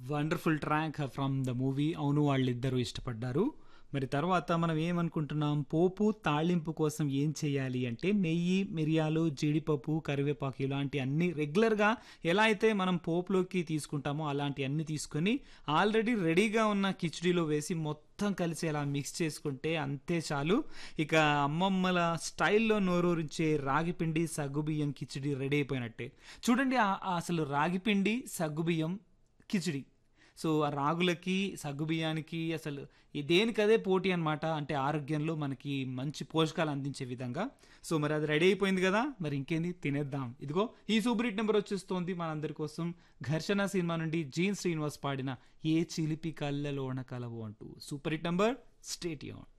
Wonderful track from the movie. అవును వాళ్ళిద్దరూ ఇష్టపడ్డారు. మరి తర్వాత మనం ఏమనుకుంటున్నాం, పోపు తాళింపు కోసం ఏం చేయాలి అంటే నెయ్యి, మిరియాలు, జీడిపప్పు, కరివేపాకు ఇలాంటి అన్ని రెగ్యులర్గా ఎలా అయితే మనం పోపులోకి తీసుకుంటామో అలాంటి అన్ని తీసుకొని ఆల్రెడీ రెడీగా ఉన్న కిచడీలో వేసి మొత్తం కలిసి అలా మిక్స్ చేసుకుంటే అంతే చాలు. ఇక అమ్మమ్మల స్టైల్లో నోరూరించే రాగిపిండి సగ్గుబియ్యం కిచడీ రెడీ అయిపోయినట్టే. చూడండి అసలు రాగిపిండి సగ్గుబియ్యం కిచిడి. సో ఆ రాగులకి సగ్గుబియ్యానికి అసలు ఈ దేనికదే పోటీ అనమాట. అంటే ఆరోగ్యంలో మనకి మంచి పోషకాలు అందించే విధంగా. సో మరి అది రెడీ అయిపోయింది కదా, మరి ఇంకేంది తినేద్దాం. ఇదిగో ఈ సూపర్ హిట్ నెంబర్ వచ్చేస్తోంది మనందరి కోసం. ఘర్షణ సినిమా నుండి జీన్ శ్రీనివాస్ పాడిన ఏ చిలిపి కళ్ళలోన కలవు అంటూ సూపర్ హిట్ నెంబర్. స్టేట్ యూన్.